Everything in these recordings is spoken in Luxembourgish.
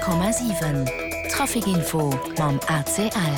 100,7 Trafikinfo mam ACL.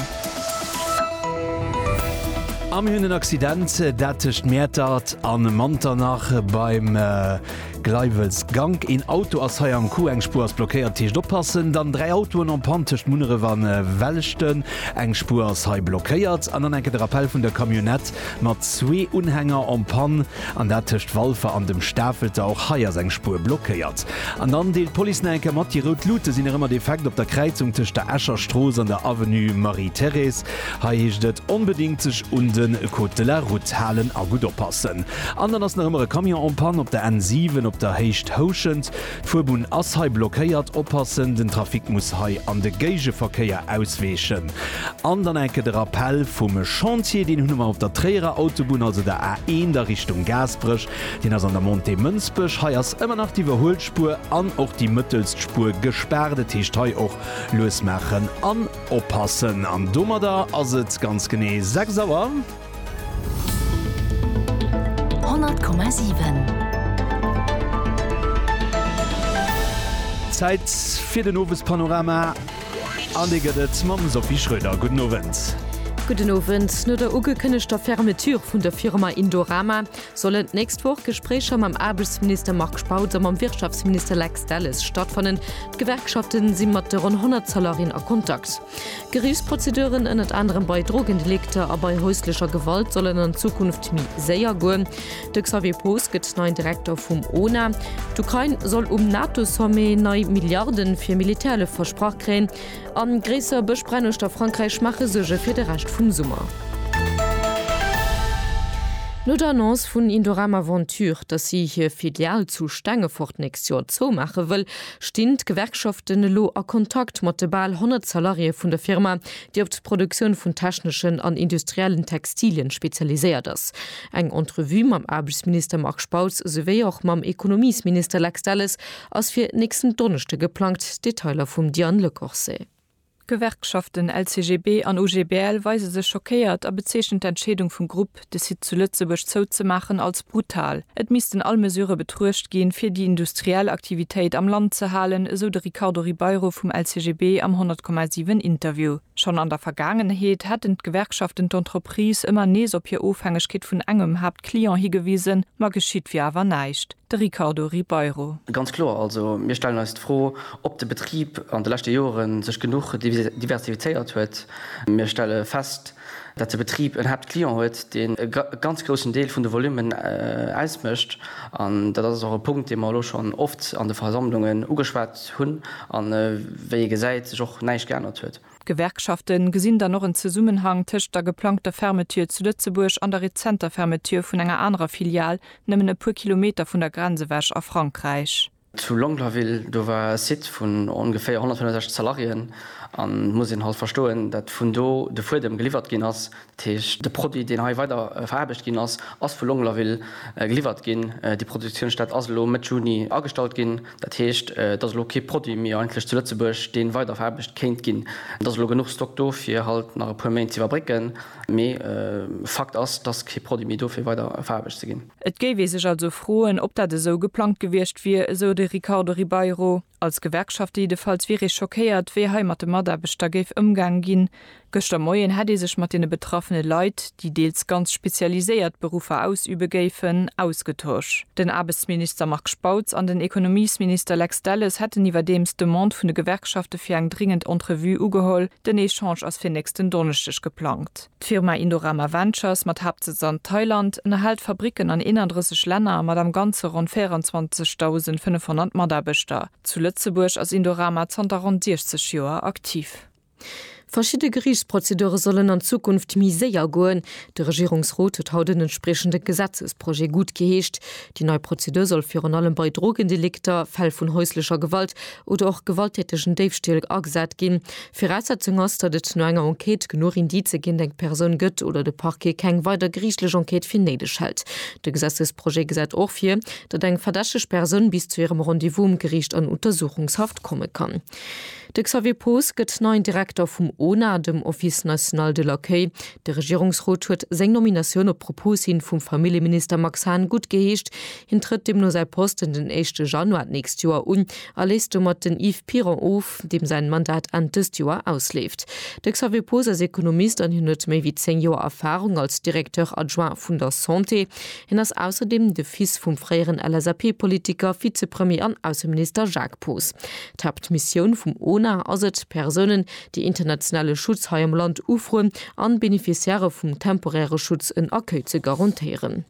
Am hunnen Accident datcht Mätert an Manternach beim Gleiwelsgang in Auto ass hai am Ku eng Spur ass blockéiert Tiich oppassen, dann 3 Autoen an Pantecht Munere wann Wellchten eng Spur ass hai blockéiert, an enke der Appell vun der Kamionett mat 2 Unhänger am Pan an datcht Walfer an dem Stafelte auch haier seg Spur blockéiert. An dann deelt Polizenke mat die Rotlute sinn immer defekt op der Kreizung tech der Äschertroos an der Avenue Marie-Therese haichtet unbedingt sech den Côte de la Route halen a gut oppassen. Andern ass ëmmer Kamion am Pan op der N7 op der Heicht Hochend, Fuerbun ass hai blockéiert oppassen, den Trafik muss hai an de Geigeverkeier ausweechen. Andern enke der Appell vum Chantier, den hunmmer auf der Träger Autobahn, also der A1 der Richtung Gasbrech, den ass an der Monte Münzbech haiers immer nach die Überholspur an och die Mëttelstspur gesperrte Teechtei och losmechen an oppassen. An Dommer da ass et ganz gené 6 Sauer. 100,7 Zeit fir den nowes Panorama anleget Mam Sophie Schröder. Guten Abend. Guten Abend. No der ugekënnechter Fermetur vun der Firma Indorama sollen nächst Woche Gespräche am Arbeitsminister Mark Spaut und am Wirtschaftsminister Lex Dallas stattfinden. Die Gewerkschaften sind mit rund 100 Salarien in Kontakt. Gerichtsprozeduren unter anderem bei Drogendelikte, aber bei häuslicher Gewalt sollen in Zukunft sehr gehen. Der Xavier Post gibt neuen Direktor vom ONA. Die Ukraine soll NATO-Summe 9 Milliarden für Militäre versprochen kriegen. An größer Besprennung der Frankreich mache sich für den Rest vom Sommer. No d'Annonce vun Indorama Aventur, dat sie hier Filial zu Stangefort nächstes Jahr zo mache will, stint Gewerkschaften lo a Kontakt mat de bal 100 Salarie vun der Firma, die auf die Produktion von technischen an industriellen Textilien spezialisiert ist. Eng Entrevue mam Arbeitsminister Mark Spautz sowie auch mam Ökonomiesminister Lex Dallas als für nächsten Donnerstag geplant. Detailer vom Diane Le Corset. Gewerkschaften LCGB an UGBL weise se schockiert a bezeechchen d'Entschädung vum Grupp, de si zu Lützeburg zo ze machen als brutal. Et missten all Mesure betruecht gehen fir die industrielle Aktivitéit am Land ze halen, so de Ricardo Ribeiro vom LCGB am 100,7 Interview. Schon an der Vergangenheit hätten Gewerkschaften d'Entreprise immer nees op hier Aufhängigkeit vun engem habt Klient hingewiesen, ma geschieht wie awer neicht. De Ricardo Ribeiro. Ganz klar, also wir stellen uns froh, ob der Betrieb an den letzten Jahren sich genug diversifiziert wird. Wir stellen fest, dass der Betrieb einen Hauptklient hat, den ganz großen Teil von den Volumen ausmischt. Und das ist auch ein Punkt, den wir schon oft an den Versammlungen angesprochen haben und wie gesagt, sich auch nicht geändert wird. Gewerkschaften gesinn da noch en Zusammenhang tisch der geplankter Fermetür zu Lützeburg an der rezenter Fermetür vun enger anderer Filial nimmen e pur Kilometer vun der Grenze wäsch a Frankreich. Zu Longlaville, da war Sit von ungefähr 160 Salarien. Und muss ich halt verstehen, dass von da der vor dem geliefert gehen ist, der Produkt, den ich weiter verarbeitet gehen ist, als von Longlaville geliefert gehen, die Produktionsstadt Oslo mit Juni angestellt gehen. Das heißt, das ist kein Produkt mehr eigentlich zu Lützeburg, den weiter verarbeitet kennt gehen. Das ist genug Stock da für halt nach ein paar Monaten zu fabriken. Aber Fakt ist, dass kein Produkt mehr dafür weiter verarbeitet zu gehen. Es gäbe sich also frohen, ob das so geplant gewesen wie so der Ricardo Ribeiro. Als Gewerkschaft jedenfalls wäre schockiert, wie heimat Maderbester gef umgang gin. Gestern Morgen hat sich mit den betroffenen Leuten, die deels ganz spezialisiert Berufe ausüben gäfen, ausgetauscht. Den Arbeitsminister Mark Spautz und den Ökonomiesminister Lex Dallas hätten über dem Demand von den Gewerkschaften für eine dringend Entrevue ugeholt, den Échange als für nächsten Donnerstag geplant. Die Firma Indorama Ventures mit Hauptsitz in Thailand erhält Fabriken an 31 Ländern mit am ganzen rund 24.500 Maderbester. Zu Lützeburg als Indorama sind rund 60 Jahre aktiv. Verschiedene Gerichtsprozedure sollen an Zukunft miséier goen. Der Regierungsrat hat heute ein entsprechendes Gesetzesprojekt gut geheescht. Die neue Prozedur soll für allem bei Drogendelikten, Fälle von häuslicher Gewalt oder auch gewalttätigen Diebstahl angesagt gehen. Voraussetzung ist, dass es nur eine Enquete genug Indizien gegen die Person gibt oder der Parquet keine weitere gerichtliche Enquete für nötig hält. Das Gesetzesprojekt sieht auch für, dass eine verdächtige Person bis zu ihrem Rendezvous im Gericht an Untersuchungshaft kommen kann. Der Xavier Post gibt neuen Direktor vom ONA, dem Office National de l'Accueil. Der Regierungsrat huet seg Nomination op Propos hin vum Familienminister Max Hahn gut geheescht, hin tritt dem no sei Posten den 1. Januar nächst Joer erlässt mat den Yves Piron of, dem sein Mandat an des Joer auslebt. De Xavier Pos als Ökonomist an hin méi wie 10 Joer Erfahrung als Direkteur adjoint vun der Santé, hin ass außerdem de Fils vum freieren LSAP-Politiker Vizepremier an Außenminister Jacques Pos. Tapt Mission vum ONA aset Personen, die internationale Schutz ha im Land ufroen an Beneficiäre vum temporäre Schutz in Accueil zu garantieren.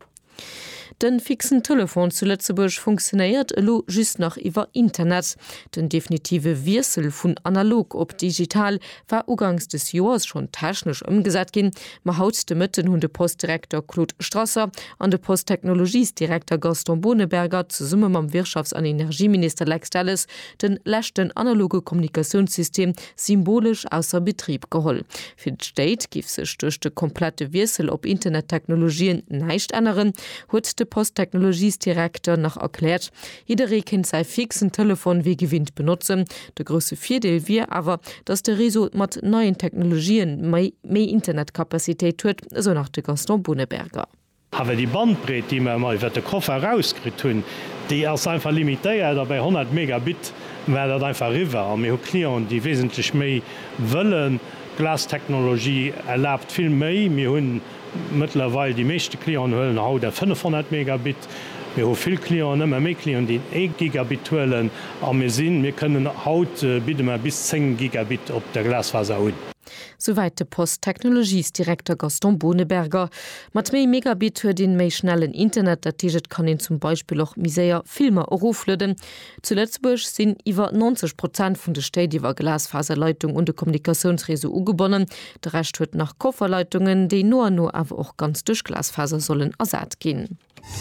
Den fixen Telefon zu Lützeburg funktioniert lo just noch iwwer Internet. Den definitive Wirsel vun analog op digital war ugangs des Joers schon technisch umgesat gin. Ma haut de Mëtten hun de Postdirektor Claude Strasser an de Posttechnologiesdirektor Gaston Boneberger zu Summe am Wirtschafts- an Energieminister Lex Dallas den lächten analoge Kommunikationssystem symbolisch ausser Betrieb geholl. Fi d State gif sech durch de komplette Wirsel op Internettechnologien neicht anderen, huet de Posttechnologiesdirektor noch erklärt, jeder kennt sei fixen Telefon wie gewinnt benutzen. Der große Vierdeel wir aber, dass der Reso mat neuen Technologien méi Internetkapazität huet, so nach de Gaston Boneberger. Aber die Bandbreite, die man mal den Koffer rauskriegt hun, die als einfach limitiert bei 100 Megabit, weil dat einfach river mir Klienten, die wesentlich méi wollen. Glastechnologie erlaubt viel méi, mir hunn mittlerweile die meeste Klienten höllen haut der 500 Megabit. Wir haben viele Klienten, immer mehr Klienten, die 1 Gigabit wollen. Aber wir können haut bis 10 Gigabit auf der Glasfaser holen. Soweit der Posttechnologiesdirektor Gaston Boneberger. Mat méi Megabit huet den méi schnellen Internet, dat kann ihn zum Beispiel auch miséier Filme eroflöden. Zu Lützeburg sind iwwer 90% vun de Städte iwwer Glasfaserleitung und de Kommunikationsreso ugebonnen. Der Rest huet nach Kofferleitungen, die nur awer auch ganz durch Glasfaser sollen ersat gehen.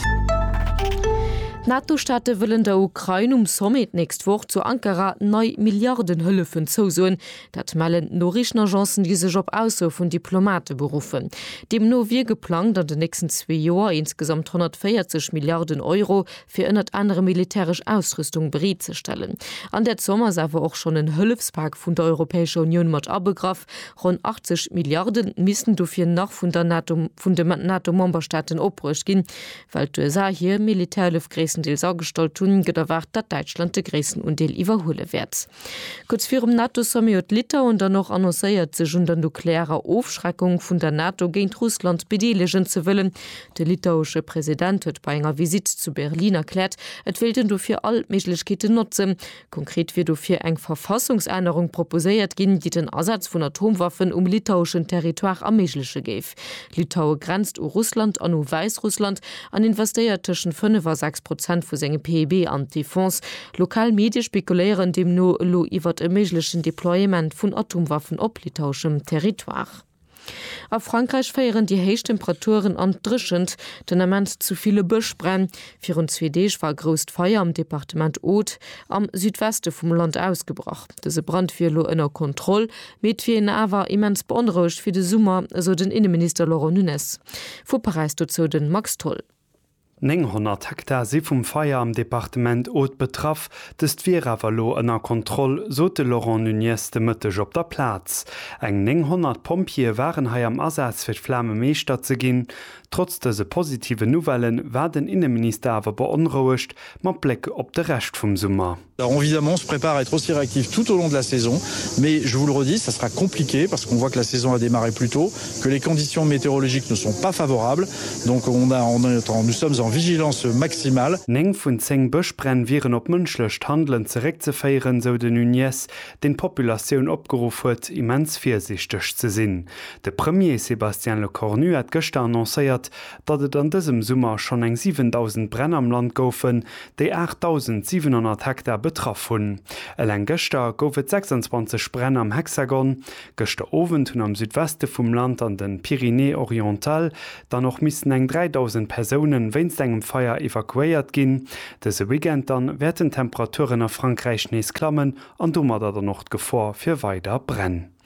NATO-Staate willen der Ukraine Summit nächst Woche zu Ankara 9 Milliarden Hülfen zusoen. Dat melden Nachrichtenagenzen diese Job aus von Diplomate berufen. Dem no wie geplant an den nächsten 2 Jahren insgesamt 140 Milliarden Euro für eine andere militärische Ausrüstung bereitzustellen. An der Sommer sei auch schon ein Hilfspack von der Europäischen Union mit abgegraf. Rund 80 Milliarden müssen dafür nach von den NATO-Memberstaaten obrücht gehen, weil du hier Militärlufgräßen Deel sagestalt tun gedacht, dat Deutschland de Gräessen und Deel iwwerhole wärts. Kurz vir NATO-Summit Litauen dann noch annoncéiert sech hun der nuklearer Aufschreckung vun der NATO géint Russland bedeelegen ze willen. De litauische Präsident huet bei enger Visit zu Berlin erklärt, et wilden du fir all Meiglechkete nutzen. Konkret wird du fir eng Verfassungsänderung proposéiert gin, die den Ersatz vun Atomwaffen litauischen Territoire ermeiglesche geif. Litaue grenzt Russland an Weißrussland an investiert tschen 5,6% vu senge PIB an die Fonds. Lokalmedien spekulieren dem no lo iwwer e meiglischen Deployment vun Atomwaffen op litauischem Territoire. Auf Frankreich feieren die Heichtemperaturen andrischend, den amment zu viele Büsch brennen. 24 war größt Feuer am Departement Haute am Südweste vom Land ausgebracht. Diese Brandfirlo innner Kontrolle, mit wie aber immens beunruhigt für den Sommer, so den Innenminister Laurent Nunez. Vor Paris dazu den Max Toll. 900 Hektar si vum Feier am Departement Haute betraff, dest Vierravalo ënner Kontroll, so de Laurent Nunez de Mëtteg op der Platz. Eng 900 Pompier waren hai am Ersatz fir d'Flamme meester ze ginn. Trotz dese positive Novellen war den Innenminister awer beunruhigt, mat Blick op de Rest vum Sommer. Alors évidemment, on se prépare à être aussi réactif tout au long de la saison, mais je vous le redis, ça sera compliqué parce qu'on voit que la saison a démarré plus tôt, que les conditions météorologiques ne sont pas favorables, donc nous sommes en vigilance maximale. 9 vun 10 Bëschbrenn viren op mënschlecht Handeln zerezefeieren, so de Nunez, den Populationun opgerufen huet, immens viersichtig ze sinn. De Premier Sébastien Lecornu hat gestern annoncéiert, dat et an diesem Sommer schon eng 7000 Brenn am Land goufen, déi 8700 Hektar betraff hun. Eng Gëster goufet 26 Brenn am Hexagon, Gëster Ofent hunn am Südweste vum Land an den Pyrenée Oriental, dann noch missen eng 3000 Personen wennst engem Feier evakuéiert ginn. Dese Weekend dann werden Temperaturen a Frankreich nees klammen an dummer dat er noch Gefahr fir weider brenn.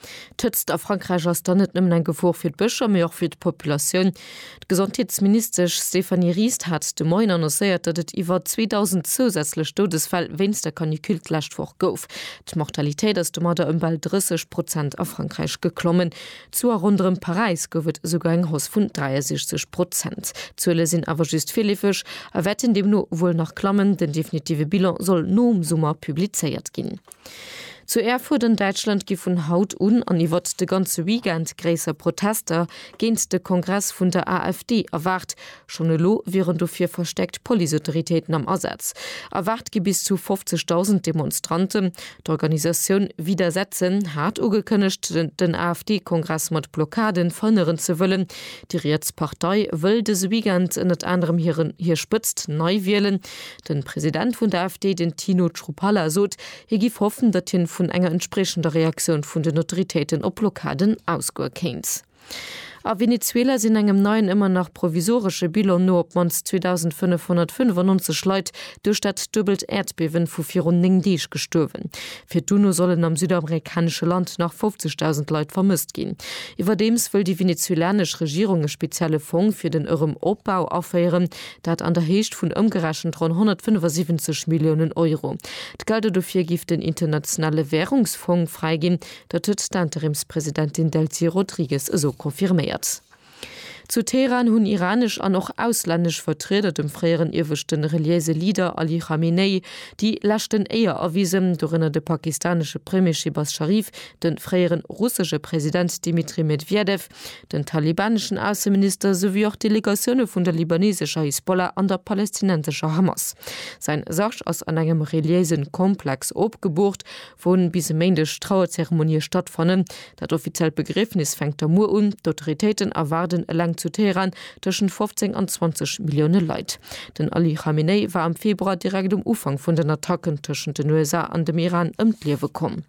Tëtzt a Frankreich ass dann net nëmmen en Gevor fir d'Bëcher méi och fir d'Populationun. Gesundheitsminister Stephanie Riest hat de Moin annoncéiert, datt et iwwer 2000 zusätzlech Todesfall wennns der Kanikültlächtwoch gouf. D'Mortalitéit ass de Mader ëmbal 30% a Frankreich geklommen. Zu a runderem Paris gouft sogar eng Haus vun 63%. Zuele sinn awer just filifech, a wetten dem no wohl nach Klammen, den definitive Bilan soll no um Summer publizeiert ginn. Zu Erfurt in Deutschland gi vun Haut an iwwer de ganze Weekend gräser Protester géint de Kongress vun der AfD erwart. Schon lo wären do fir versteckt Poliautoritäten am Ersatz. Erwart gi bis zu 50.000 Demonstranten. D'Organisationun widersetzen hat ugekënnecht den AfD-Kongress mat Blockaden vonneren ze wëllen. Die Rätspartei wëll des Weekend in et anderem hier spëtzt neu wählen. Den Präsident vun der AfD, den Tino Chrupalla, sot, hi gif hoffen, dat hin vun enger entsprechender Reaktion vun den Autoritäten op Blockaden ausgoerkennt. A Venezuela sinn engem neuen immer nach provisorsche Bilon no op mans 2595 Leiit durch dat doppelt Erdbewen vu 4 gestowen. Fir Duno sollen am südamerikanische Land nach 50.000 Leiit vermisst gin. Iwerdems will die venezuelanische Regierung e spezielle Fonds fir den eurem Opbau aufeieren, dat an der Hecht vun ëmgeraschen rund 175 Millionen Euro. D'Gelder dofir gift den internationale Währungsfonds freigin, dat huet d'Interimspräsidentin Delcy Rodriguez so konfirmiert. Zu Teheran hunn iranisch an noch ausländisch Vertreter dem freieren irwischten reliese Leader Ali Khamenei, die lachten eier erwiesen, dorinne de pakistanische Premier Shehbaz Sharif, den freieren russische Präsident Dmitri Medvedev, den talibanischen Außenminister sowie auch Delegationune vun der libanesischer Hisbollah an der palästinensischer Hamas. Sein Sach aus an engem reliesen Komplex opgebucht, wurden bis mändesch Trauerzeremonie stattfannen. Dat offiziell Begriffnis fängt der Mur un, d'Autoritäten erwarten lang zu Teheran tschen 15 an 20 Millionen Leid. Den Ali Khamenei war am Februar direkt Ufang vun den Attacken tschen den USA an dem Iran Liewe kom.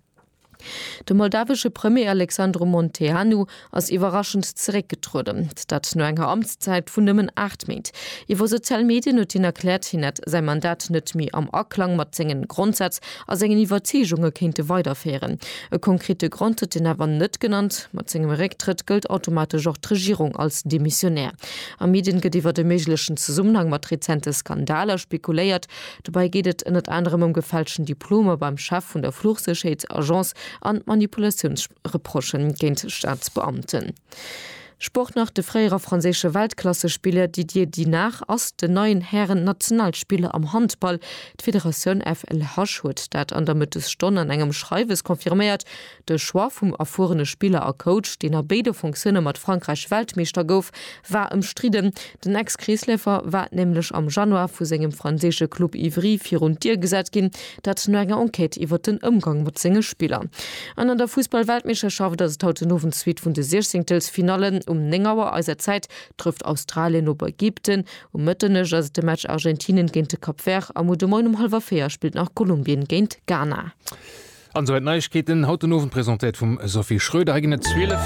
De moldawische Premier Alexandru Monteanu ass iwraschend zerekgetruden, dat no enger Amtszeit vun nëmmen 8 Met. Iwer Sozialmedien not hin erklärt hin net sei Mandat net mi am Aklang mat sengen Grundsatz as engen Iwerzeunge kente weiterfeieren. E konkrete Grund den er wann net genannt, mat segem Rektritt gilt automatisch auch Regierung als demissionär. Am Medien gediwer de meiglechen Zusammenhang mat rezente Skandaler spekuléiert, dabei gehtt in net anderem um gefälschen Diplome beim Schaff vun der Fluchtsicherheitsagenz an Manipulationsreprochen géint Staatsbeamten. Sport nach de freier franzésche Weltklassespieler Didier Dinard ass de neuen Herren Nationalspieler am Handball d'Federation FLH huet dat an der Mitte Stonne an engem Schreiwes konfirmiert. De Schwar vum erfuhrene Spieler a Coach, den er beide Funktionne mat Frankreich Weltmeister gouf, war im Striden. Den Ex-Kriesläfer war nämlich am Januar vu segem franzésche Club Ivry vir rund Dir gesät gin, dat no enger Enquete iwwer den Umgang mat senge Spieler. An der Fußball-Weltmeisterschaft dat haut nowen Zwiet vun de 16. Finalen Nengauer als der Zeit trifft Australien op Ägypten Mëtteneg as de Match Argentinien géint de Kapver am de Moin um 3:30 spielt nach Kolumbien géint Ghana. An soweit Neuigkeiten haut nowen präsentiert vum Sophie Schröder eigene 12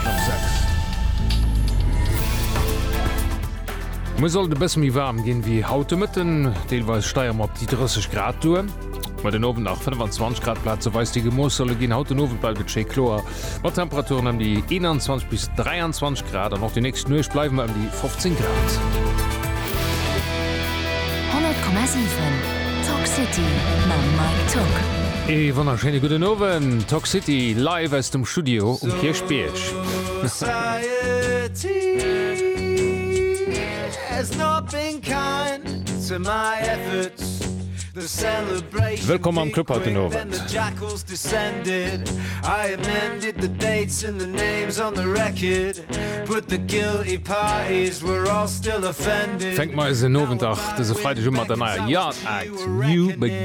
Mo soll de bessen mi warm gin wie haute Mëtten, deelweis steierm op die 30 Grad due. Bei den Ofen nach 25 Grad Platz weis die Gemoos solle gin haut den Ofen bald Chlor. Wat Temperaturen an die 21 bis 23 Grad an noch die nächsten Nuch bleiben an die 15 Grad. 100,7 Talk City Mike Talk. E wann er schöne guten Oven Talk City live aus dem Studio Kirchbiersch. Has not been kind to my efforts. Willkommen am Club heute Nova. Fängt mal se Noventag, das Freitag immer der neue Yard Act New Beginning.